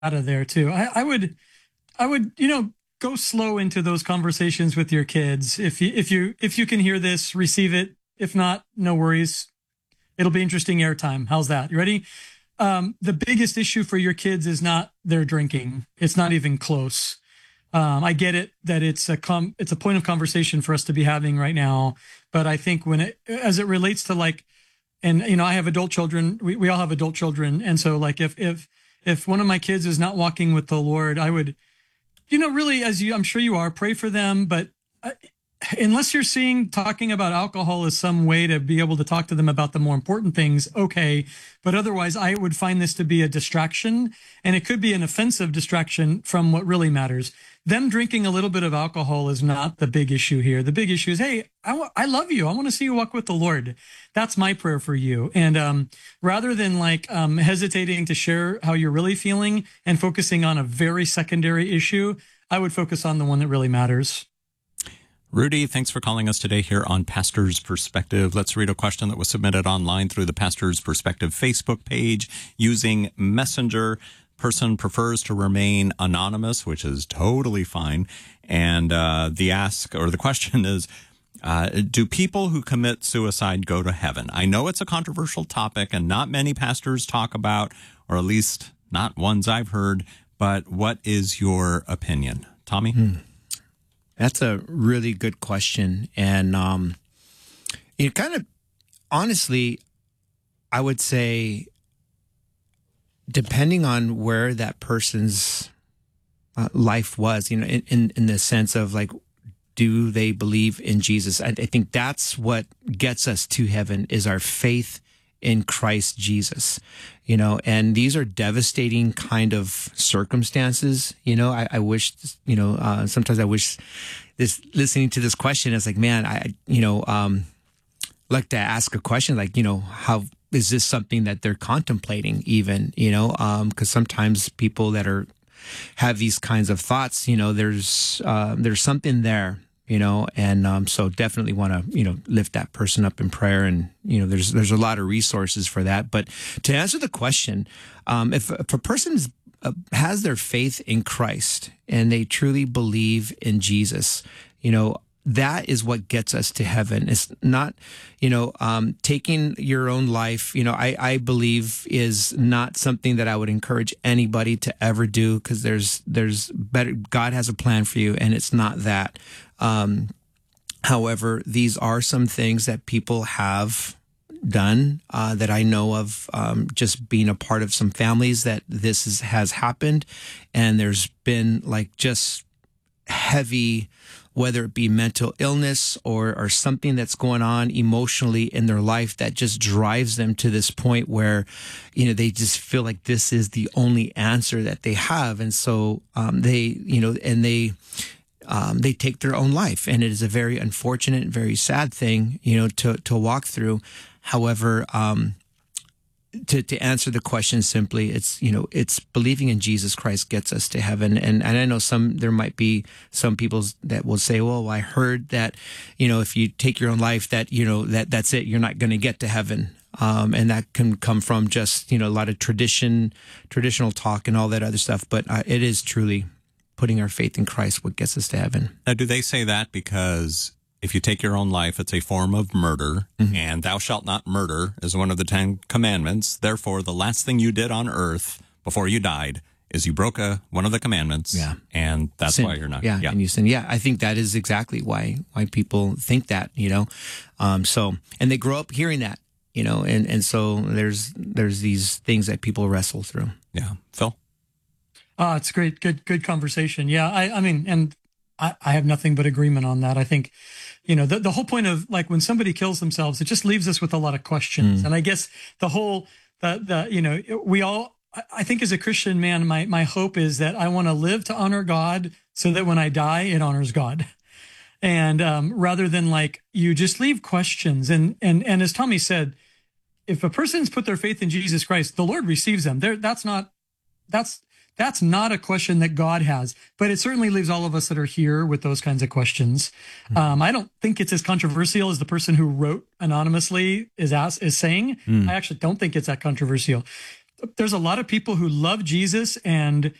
out of there too. I would, go slow into those conversations with your kids. If you can hear this, receive it. If not, no worries. It'll be interesting airtime. How's that? You ready? The biggest issue for your kids is not their drinking. It's not even close. I get it that it's a point of conversation for us to be having right now. But I think as it relates to like, and I have adult children. We all have adult children, and so like if one of my kids is not walking with the Lord, I would, really, I'm sure you are, pray for them. But unless you're talking about alcohol as some way to be able to talk to them about the more important things, okay. But otherwise, I would find this to be a distraction, and it could be an offensive distraction from what really matters. Them drinking a little bit of alcohol is not the big issue here. The big issue is, hey, I love you. I want to see you walk with the Lord. That's my prayer for you. And rather than hesitating to share how you're really feeling and focusing on a very secondary issue, I would focus on the one that really matters. Rudy, thanks for calling us today here on Pastor's Perspective. Let's read a question that was submitted online through the Pastor's Perspective Facebook page using Messenger. Person prefers to remain anonymous, which is totally fine. And the question is, do people who commit suicide go to heaven? I know it's a controversial topic and not many pastors talk about, or at least not ones I've heard, but what is your opinion? Tommy? That's a really good question. And honestly, I would say, depending on where that person's life was, in the sense of like, do they believe in Jesus? I think that's what gets us to heaven, is our faith in Christ Jesus, and these are devastating kind of circumstances. I wish, sometimes I wish listening to this question is like, man, like to ask a question like, how is this something that they're contemplating even, because sometimes people that have these kinds of thoughts, there's something there, and so definitely want to, lift that person up in prayer. And, there's a lot of resources for that. But to answer the question, if a person has their faith in Christ and they truly believe in Jesus, that is what gets us to heaven. It's not, taking your own life, I believe is not something that I would encourage anybody to ever do, because there's better, God has a plan for you, and it's not that. However, these are some things that people have done, that I know of, just being a part of some families that has happened. And there's been like just heavy, whether it be mental illness or something that's going on emotionally in their life that just drives them to this point where, they just feel like this is the only answer that they have. And so, they take their own life, and it is a very unfortunate, very sad thing, to walk through. However, to answer the question simply, it's believing in Jesus Christ gets us to heaven. And I know there might be some people that will say, well, I heard that, if you take your own life, that, that's it, you're not going to get to heaven. And that can come from just, a lot of traditional talk and all that other stuff. But it is truly putting our faith in Christ what gets us to heaven. Now, do they say that because if you take your own life, it's a form of murder, and thou shalt not murder is one of the 10 commandments. Therefore, the last thing you did on earth before you died is you broke one of the commandments, and that's why you're not. And you sin. Yeah, I think that is exactly why people think that, So, and they grow up hearing that, and so there's these things that people wrestle through. Yeah, Phil. It's great, good conversation. Yeah, I mean, and I have nothing but agreement on that. I think, the whole point of like when somebody kills themselves, it just leaves us with a lot of questions. And I guess I think as a Christian man, my hope is that I want to live to honor God so that when I die, it honors God. And rather than like, you just leave questions. And as Tommy said, if a person's put their faith in Jesus Christ, the Lord receives them. That's not a question that God has, but it certainly leaves all of us that are here with those kinds of questions. I don't think it's as controversial as the person who wrote anonymously is saying. I actually don't think it's that controversial. there's a lot of people who love Jesus and